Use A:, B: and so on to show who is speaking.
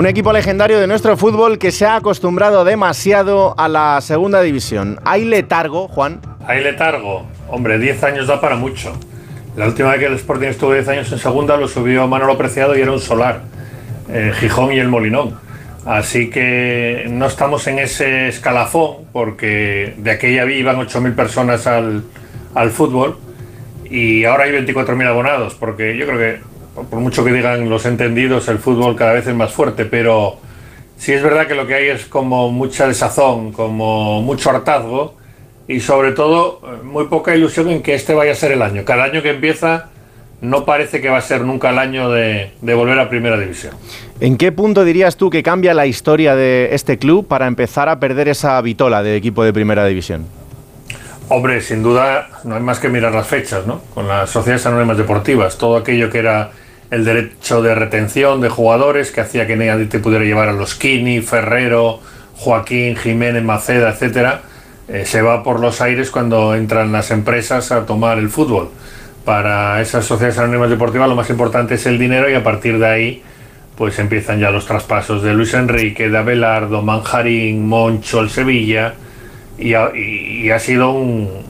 A: equipo legendario de nuestro fútbol que se ha acostumbrado demasiado a la segunda división. ¿Hay letargo, Juan?
B: Hay letargo. Hombre, 10 años da para mucho. La última vez que el Sporting estuvo 10 años en segunda lo subió Manolo Preciado y era un solar. Gijón y el Molinón. Así que no estamos en ese escalafón, porque de aquella iban 8.000 personas al fútbol y ahora hay 24.000 abonados, porque yo creo que, por mucho que digan los entendidos, el fútbol cada vez es más fuerte, pero sí es verdad que lo que hay es como mucha desazón, como mucho hartazgo y sobre todo muy poca ilusión en que este vaya a ser el año. Cada año que empieza no parece que va a ser nunca el año de volver a Primera División.
A: ¿En qué punto dirías tú que cambia la historia de este club para empezar a perder esa vitola de equipo de Primera División?
B: Hombre, sin duda no hay más que mirar las fechas, ¿no? Con las sociedades anónimas deportivas, todo aquello que era el derecho de retención de jugadores que hacía que nadie te pudiera llevar a los Kini, Ferrero, Joaquín, Jiménez, Maceda, etcétera, se va por los aires cuando entran las empresas a tomar el fútbol. Para esas sociedades anónimas deportivas lo más importante es el dinero y a partir de ahí pues empiezan ya los traspasos de Luis Enrique, de Abelardo, Manjarín, Moncho, el Sevilla y ha sido un